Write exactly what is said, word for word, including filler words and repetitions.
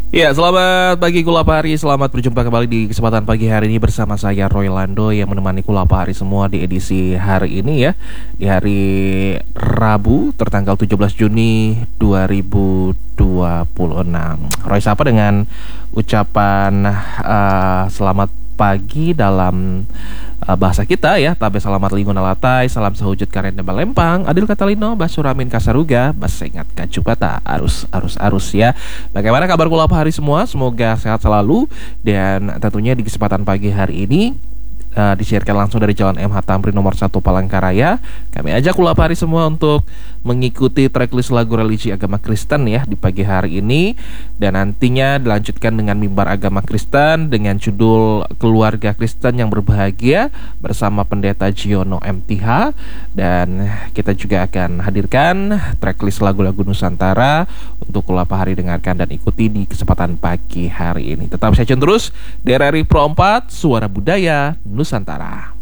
Ya, selamat pagi Kulapari. Selamat berjumpa kembali di kesempatan pagi hari ini bersama saya Roy Lando yang menemani Kulapari semua di edisi hari ini ya. Di hari Rabu tertanggal tujuh belas Juni dua ribu dua puluh enam. Roy sapa dengan ucapan uh, selamat pagi dalam uh, bahasa kita ya. Tabe selamat lingun alatai, salam sahujud karen dembal lempang, adil katalino, basuramin kasaruga, basengat kacupata, arus arus arus ya. Bagaimana kabar Kulapari semua? Semoga sehat selalu. Dan tentunya di kesempatan pagi hari ini uh, disiarkan langsung dari Jalan M H Tamrin nomor satu Palangkaraya. Kami ajak Kulapari semua untuk mengikuti tracklist lagu religi agama Kristen ya di pagi hari ini. Dan nantinya dilanjutkan dengan mimbar agama Kristen dengan judul Keluarga Kristen yang Berbahagia bersama Pendeta Giono M T H. Dan kita juga akan hadirkan tracklist lagu-lagu Nusantara untuk Kulapari dengarkan dan ikuti di kesempatan pagi hari ini. Tetap stay tune terus di R R I Pro empat, Suara Budaya Nusantara.